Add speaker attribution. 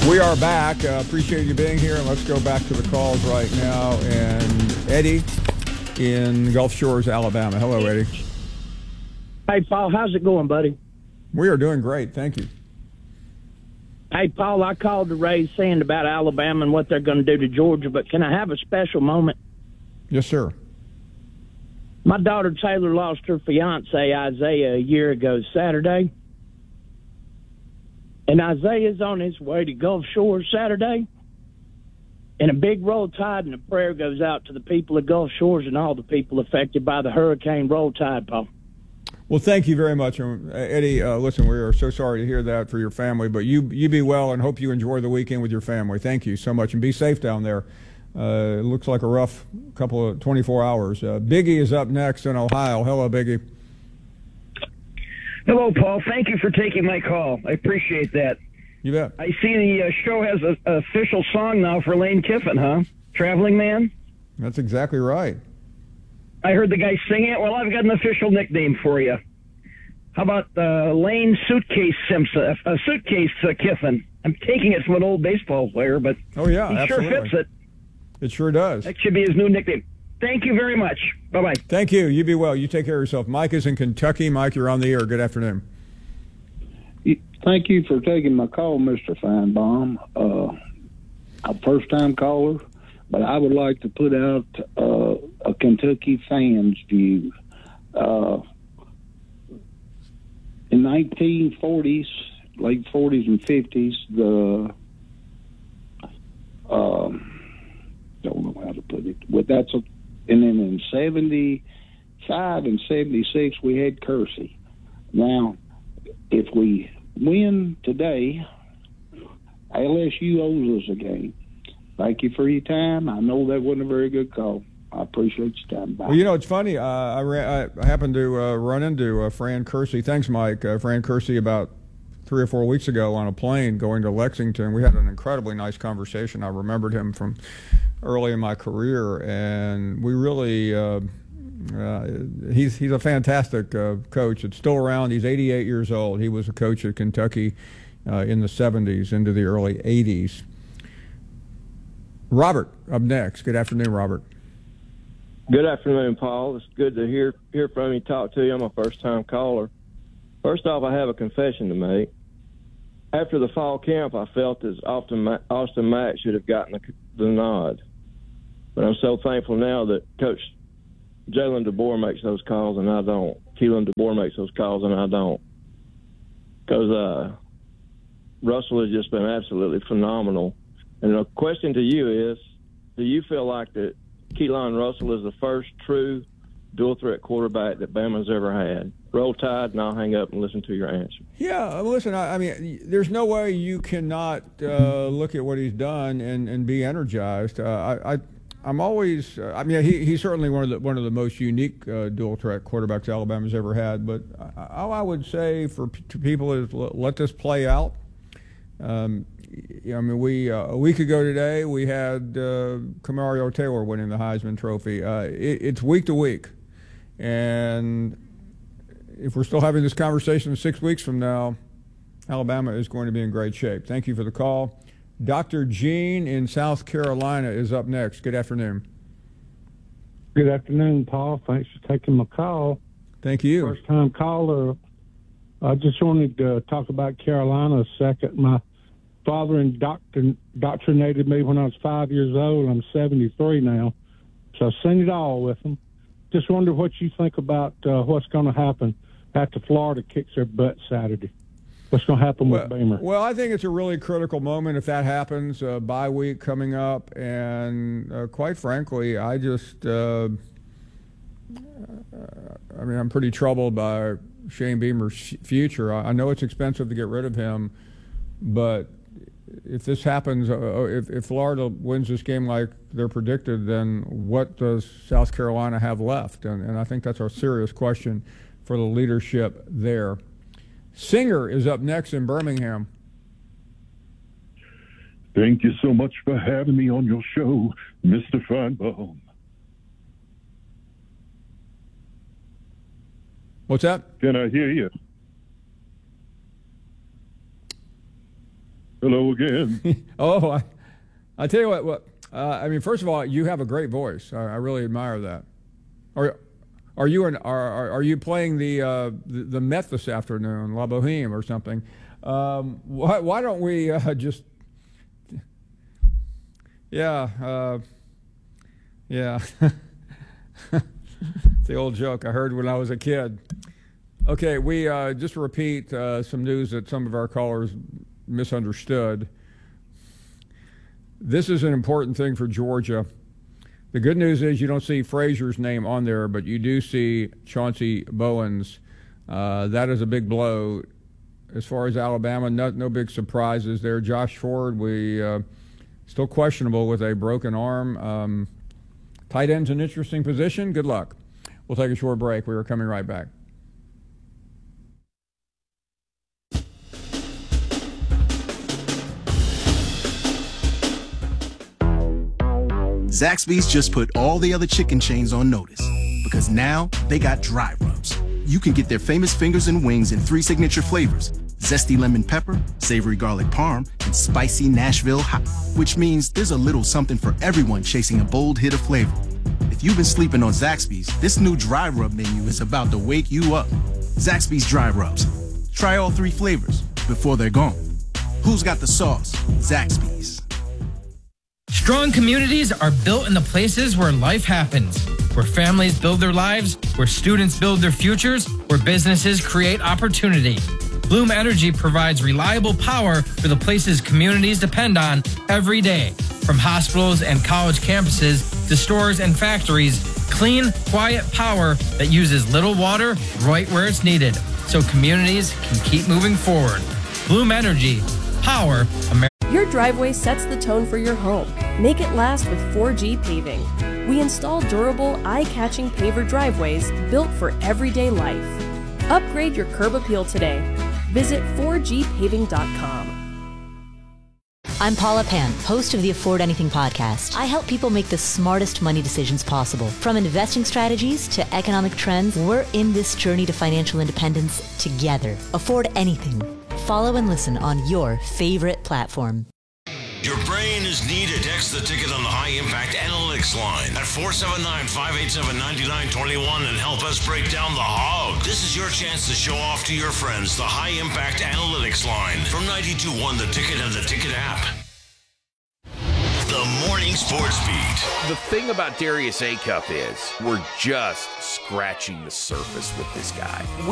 Speaker 1: We are back. Appreciate you being here, and let's go back to the calls right now. And Eddie in Gulf Shores, Alabama. Hello, Eddie.
Speaker 2: Hey, Paul, how's it going, buddy?
Speaker 1: We are doing great. Thank you.
Speaker 2: Hey, Paul, I called to raise sand about Alabama and what they're going to do to Georgia, but can I have a special moment?
Speaker 1: Yes, sir.
Speaker 2: My daughter Taylor lost her fiance Isaiah a year ago Saturday. And Isaiah's on his way to Gulf Shores Saturday. And a big roll tide and a prayer goes out to the people of Gulf Shores and all the people affected by the hurricane roll tide, Paul.
Speaker 1: Well, thank you very much. Eddie, listen, we are so sorry to hear that for your family, but you be well and hope you enjoy the weekend with your family. Thank you so much, and be safe down there. It looks like a rough couple of 24 hours. Biggie is up next in Ohio. Hello, Biggie.
Speaker 3: Hello, Paul. Thank you for taking my call. I appreciate that.
Speaker 1: You bet.
Speaker 3: I see the show has an official song now for Lane Kiffin, huh? Traveling Man?
Speaker 1: That's exactly right.
Speaker 3: I heard the guy sing it. Well, I've got an official nickname for you. How about Lane Suitcase Simpson? Suitcase Kiffin. I'm taking it from an old baseball player, but
Speaker 1: oh yeah,
Speaker 3: he
Speaker 1: absolutely.
Speaker 3: sure fits it.
Speaker 1: It sure does.
Speaker 3: That should be his new nickname. Thank you very much. Bye-bye.
Speaker 1: Thank you. You be well. You take care of yourself. Mike is in Kentucky. Mike, you're on the air. Good afternoon.
Speaker 4: Thank you for taking my call, Mr. Feinbaum. I'm a first-time caller, but I would like to put out a Kentucky fan's view. In 1940s, late 40s and 50s, don't know how to put it, but and then in 75 and 76, we had Kersey. Now, if we win today, LSU owes us a game. Thank you for your time. I know that wasn't a very good call. I appreciate your time. Bye.
Speaker 1: Well, you know, it's funny. I happened to run into Fran Kersey. Thanks, Mike. Fran Kersey about 3 or 4 weeks ago on a plane going to Lexington. We had an incredibly nice conversation. I remembered him from early in my career, and we really he's a fantastic coach. It's still around. He's 88 years old. He was a coach at Kentucky in the 70s into the early 80s. Robert up next. Good afternoon, Robert.
Speaker 5: Good afternoon, Paul. It's good to hear from you, talk to you. I'm a first-time caller. First off, I have a confession to make. After the fall camp, I felt as Austin Mack should have gotten the nod. But I'm so thankful now that Coach Jalen DeBoer makes those calls and I don't. Keelan DeBoer makes those calls and I don't. Because Russell has just been absolutely phenomenal. And the question to you is, do you feel like that Keelan Russell is the first true dual-threat quarterback that Bama's ever had? Roll Tide, and I'll hang up and listen to your answer.
Speaker 1: Yeah, listen, I mean, there's no way you cannot look at what he's done and be energized. I'm always, I mean, he's certainly one of the most unique dual-threat quarterbacks Alabama's ever had. But all I would say to people is let this play out. I mean, a week ago today we had Camario Taylor winning the Heisman Trophy. It's week to week, and if we're still having this conversation 6 weeks from now, Alabama is going to be in great shape. Thank you for the call. Dr. Gene in South Carolina is up next. Good afternoon.
Speaker 6: Good afternoon, Paul. Thanks for taking my call.
Speaker 1: Thank you.
Speaker 6: First-time caller. I just wanted to talk about Carolina a second. My father indoctrinated me when I was 5 years old. I'm 73 now, so I've seen it all with them. Just wonder what you think about what's going to happen after Florida kicks their butt Saturday. What's going to happen with Beamer?
Speaker 1: Well, I think it's a really critical moment if that happens. Bye week coming up, and quite frankly, I just, I mean, I'm pretty troubled by Shane Beamer's future. I know it's expensive to get rid of him, but if this happens, if Florida wins this game like they're predicted, then what does South Carolina have left? And I think that's a serious question for the leadership there. Singer is up next in Birmingham.
Speaker 7: Thank you so much for having me on your show, Mr. Feinbaum.
Speaker 1: What's that?
Speaker 7: Can I hear you? Hello again.
Speaker 1: Oh, I tell you what. I mean, first of all, you have a great voice. I really admire that. Are you playing the Met this afternoon, La Boheme or something? Why don't we just? Yeah. It's the old joke I heard when I was a kid. Okay, we just to repeat some news that some of our callers misunderstood. This is an important thing for Georgia. The good news is you don't see Frazier's name on there, but you do see Chauncey Bowens. That is a big blow. As far as Alabama, no big surprises there. Josh Ford, still questionable with a broken arm. Tight end's an interesting position. Good luck. We'll take a short break. We are coming right back.
Speaker 8: Zaxby's just put all the other chicken chains on notice because now they got dry rubs. You can get their famous fingers and wings in 3 signature flavors: zesty lemon pepper, savory garlic parm, and spicy Nashville hot, which means there's a little something for everyone chasing a bold hit of flavor. If you've been sleeping on Zaxby's, this new dry rub menu is about to wake you up. Zaxby's dry rubs. Try all 3 flavors before they're gone. Who's got the sauce? Zaxby's.
Speaker 9: Strong communities are built in the places where life happens, where families build their lives, where students build their futures, where businesses create opportunity. Bloom Energy provides reliable power for the places communities depend on every day. From hospitals and college campuses to stores and factories, clean, quiet power that uses little water right where it's needed, so communities can keep moving forward. Bloom Energy. Power America.
Speaker 10: Your driveway sets the tone for your home. Make it last with 4G Paving. We install durable, eye-catching paver driveways built for everyday life. Upgrade your curb appeal today. Visit 4gpaving.com.
Speaker 11: I'm Paula Pan, host of the Afford Anything podcast. I help people make the smartest money decisions possible. From investing strategies to economic trends, we're in this journey to financial independence together. Afford Anything. Follow and listen on your favorite platform.
Speaker 12: Your brain is needed. Text the ticket on the High Impact Analytics line at 479-587-9921 and help us break down the hog. This is your chance to show off to your friends the High Impact Analytics line from 92.1 The Ticket and the Ticket app. The Morning Sports Beat.
Speaker 13: The thing about Darius Acuff is we're just scratching the surface with this guy.